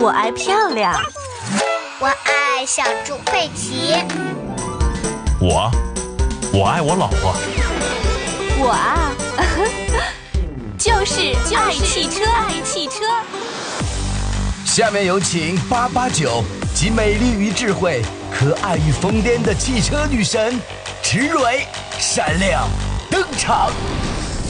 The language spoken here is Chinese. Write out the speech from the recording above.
我爱漂亮。 我爱小猪佩奇。 我爱我老婆。 我啊，就是爱汽车，爱汽车。 下面有请889，集美丽与智慧、可爱与疯癫的汽车女神池蕊闪亮登场。